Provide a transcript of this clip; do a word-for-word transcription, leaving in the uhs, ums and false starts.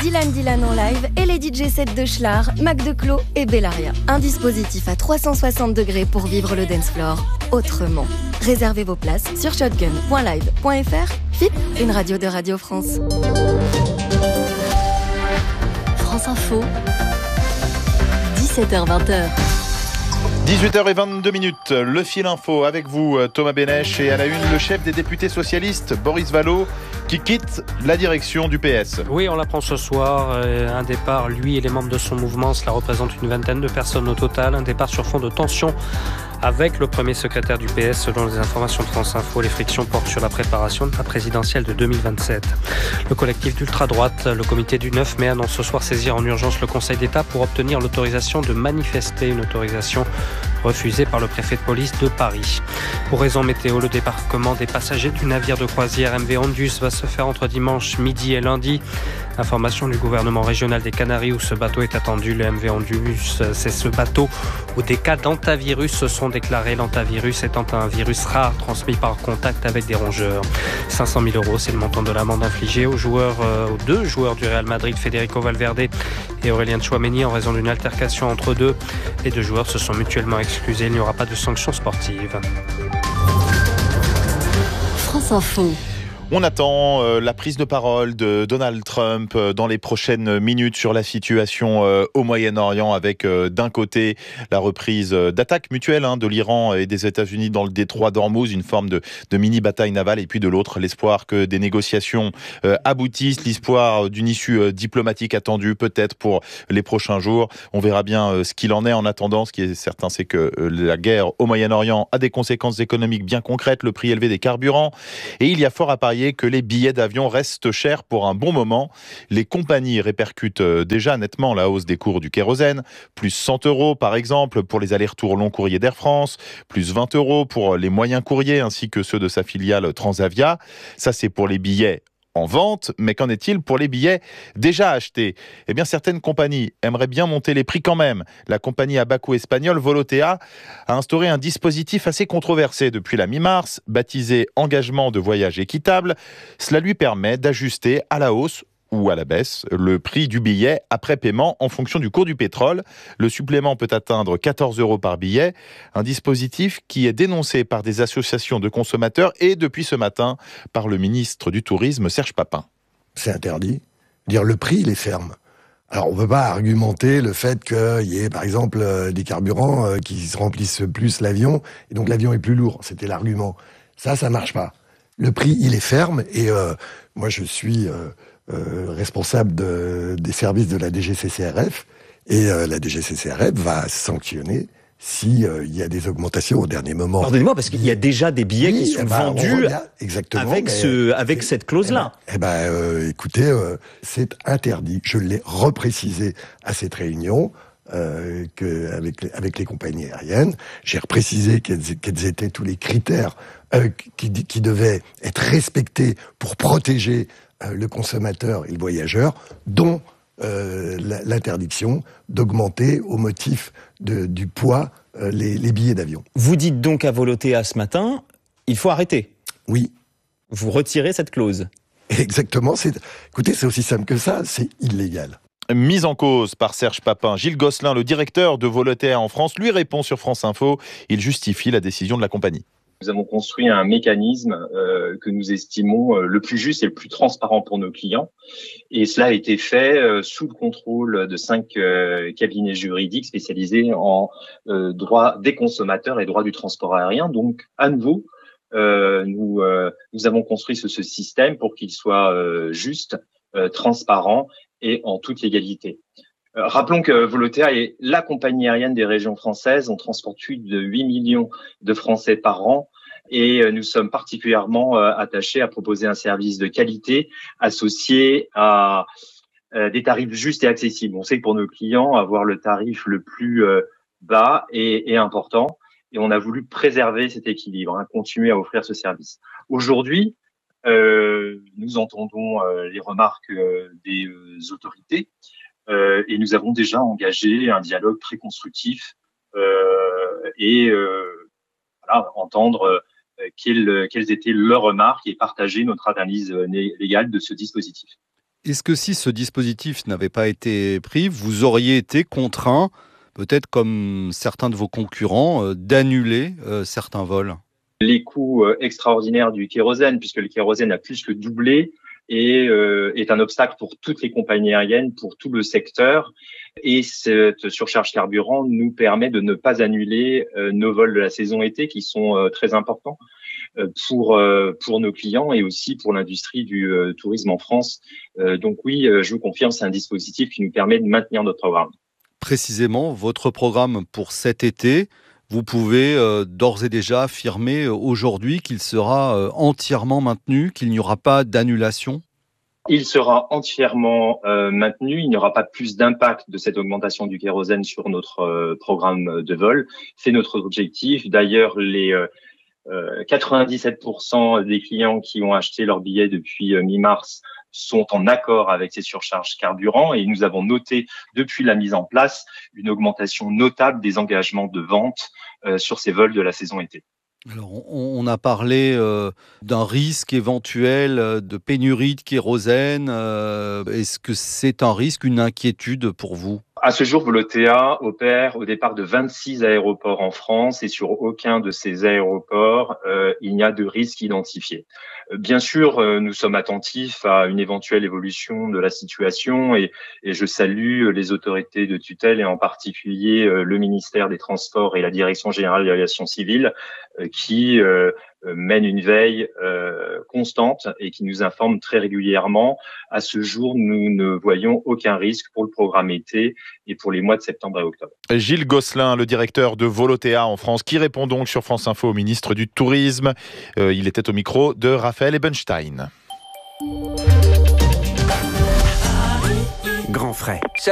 Dylan Dylan en live et les D J sets de Schlar, Mac Declos et Bellaria. Un dispositif à trois cent soixante degrés pour vivre le dance floor autrement. Réservez vos places sur shotgun point live point f r. F I P, une radio de Radio France. France Info, dix-sept heures vingt. dix-huit heures vingt-deux minutes, le fil info avec vous Thomas Bénèche et à la une le chef des députés socialistes Boris Vallaud qui quitte la direction du P S. Oui, on l'apprend ce soir, un départ, lui et les membres de son mouvement, cela représente une vingtaine de personnes au total, un départ sur fond de tension avec le premier secrétaire du P S. Selon les informations de France Info, les frictions portent sur la préparation de la présidentielle de deux mille vingt-sept. Le collectif d'ultra-droite, le comité du neuf mai, annonce ce soir saisir en urgence le Conseil d'État pour obtenir l'autorisation de manifester, une autorisation refusée par le préfet de police de Paris. Pour raison météo, le débarquement des passagers du navire de croisière M V Ondus va se faire entre dimanche midi et lundi. Information du gouvernement régional des Canaries où ce bateau est attendu. Le M V Ondus, c'est ce bateau où des cas d'antavirus se sont déclarés. L'antavirus étant un virus rare transmis par contact avec des rongeurs. cinq cent mille euros, c'est le montant de l'amende infligée aux joueurs, euh, aux deux joueurs du Real Madrid, Federico Valverde et Aurélien Tchouaméni, en raison d'une altercation entre deux. Les deux joueurs se sont mutuellement excusés. Il n'y aura pas de sanctions sportives. France Info. On attend euh, la prise de parole de Donald Trump euh, dans les prochaines minutes sur la situation euh, au Moyen-Orient avec euh, d'un côté la reprise euh, d'attaques mutuelles hein, de l'Iran et des États-Unis dans le détroit d'Ormuz, une forme de, de mini-bataille navale, et puis de l'autre l'espoir que des négociations euh, aboutissent, l'espoir d'une issue euh, diplomatique attendue peut-être pour les prochains jours. On verra bien euh, ce qu'il en est. En attendant, ce qui est certain, c'est que euh, la guerre au Moyen-Orient a des conséquences économiques bien concrètes, le prix élevé des carburants, et il y a fort à parier que les billets d'avion restent chers pour un bon moment. Les compagnies répercutent déjà nettement la hausse des cours du kérosène, plus cent euros par exemple pour les allers-retours long courrier d'Air France, plus vingt euros pour les moyens courriers ainsi que ceux de sa filiale Transavia. Ça, c'est pour les billets en vente, mais qu'en est-il pour les billets déjà achetés ? Eh bien, certaines compagnies aimeraient bien monter les prix quand même. La compagnie à bas coût espagnole Volotea a instauré un dispositif assez controversé depuis la mi-mars, baptisé Engagement de voyage équitable. Cela lui permet d'ajuster à la hausse ou à la baisse le prix du billet après paiement en fonction du cours du pétrole. Le supplément peut atteindre quatorze euros par billet, un dispositif qui est dénoncé par des associations de consommateurs et depuis ce matin par le ministre du Tourisme Serge Papin. C'est interdit. Dire le prix, il est ferme. Alors on ne peut pas argumenter le fait qu'il y ait par exemple euh, des carburants euh, qui remplissent plus l'avion et donc l'avion est plus lourd. C'était l'argument. Ça, ça marche pas. Le prix, il est ferme et euh, moi je suis... Euh, Euh, responsable de, des services de la D G C C R F et euh, la D G C C R F va sanctionner si euh, il y a des augmentations au dernier moment. Pardonnez-moi, parce qu'il y a déjà des billets oui, qui sont eh ben, vendus exactement, avec, ce, avec cette clause-là. Eh ben, eh ben euh, écoutez, euh, c'est interdit. Je l'ai reprécisé à cette réunion euh, que, avec, les, avec les compagnies aériennes. J'ai reprécisé quels, quels étaient tous les critères euh, qui, qui devaient être respectés pour protéger le consommateur et le voyageur, dont euh, l'interdiction d'augmenter au motif de, du poids euh, les, les billets d'avion. Vous dites donc à Volotea ce matin, il faut arrêter. Oui. Vous retirez cette clause. Exactement. C'est, écoutez, c'est aussi simple que ça, c'est illégal. Mise en cause par Serge Papin, Gilles Gosselin, le directeur de Volotea en France, lui répond sur France Info. Il justifie la décision de la compagnie. Nous avons construit un mécanisme euh, que nous estimons euh, le plus juste et le plus transparent pour nos clients. Et cela a été fait euh, sous le contrôle de cinq euh, cabinets juridiques spécialisés en euh, droit des consommateurs et droit du transport aérien. Donc, à nouveau, euh, nous, euh, nous avons construit ce, ce système pour qu'il soit euh, juste, euh, transparent et en toute légalité. Euh, rappelons que Volotea est la compagnie aérienne des régions françaises. On transporte plus de huit millions de Français par an et euh, nous sommes particulièrement euh, attachés à proposer un service de qualité associé à euh, des tarifs justes et accessibles. On sait que pour nos clients, avoir le tarif le plus euh, bas est, est important et on a voulu préserver cet équilibre, hein, continuer à offrir ce service. Aujourd'hui, euh, nous entendons euh, les remarques euh, des euh, autorités. Euh, et nous avons déjà engagé un dialogue très constructif euh, et euh, voilà, entendre euh, quelles, quelles étaient leurs remarques et partager notre analyse légale de ce dispositif. Est-ce que si ce dispositif n'avait pas été pris, vous auriez été contraint, peut-être comme certains de vos concurrents, euh, d'annuler euh, certains vols ? Les coûts euh, extraordinaires du kérosène, puisque le kérosène a plus que doublé, et euh, est un obstacle pour toutes les compagnies aériennes, pour tout le secteur. Et cette surcharge carburant nous permet de ne pas annuler euh, nos vols de la saison été, qui sont euh, très importants euh, pour euh, pour nos clients et aussi pour l'industrie du euh, tourisme en France. Euh, donc oui, euh, je vous confirme, c'est un dispositif qui nous permet de maintenir notre programme. Précisément, votre programme pour cet été, vous pouvez euh, d'ores et déjà affirmer euh, aujourd'hui qu'il sera euh, entièrement maintenu, qu'il n'y aura pas d'annulation ? Il sera entièrement euh, maintenu. Il n'y aura pas plus d'impact de cette augmentation du kérosène sur notre euh, programme de vol. C'est notre objectif. D'ailleurs, les euh, euh, quatre-vingt-dix-sept pour cent des clients qui ont acheté leur billet depuis euh, mi-mars sont en accord avec ces surcharges carburant, et nous avons noté depuis la mise en place une augmentation notable des engagements de vente euh, sur ces vols de la saison été. Alors, on, on a parlé euh, d'un risque éventuel de pénurie de kérosène. Euh, est-ce que c'est un risque, une inquiétude pour vous ? À ce jour, Volotea opère au départ de vingt-six aéroports en France, et sur aucun de ces aéroports, euh, il n'y a de risque identifié. Bien sûr, euh, nous sommes attentifs à une éventuelle évolution de la situation, et, et je salue les autorités de tutelle, et en particulier euh, le ministère des Transports et la Direction générale de l'aviation civile, euh, qui euh, mène une veille euh, constante et qui nous informe très régulièrement. À ce jour, nous ne voyons aucun risque pour le programme été et pour les mois de septembre et octobre. Gilles Gosselin, le directeur de Volotea en France, qui répond donc sur France Info au ministre du Tourisme. Euh, il était au micro de Raphaël Ebenstein. Grand frais.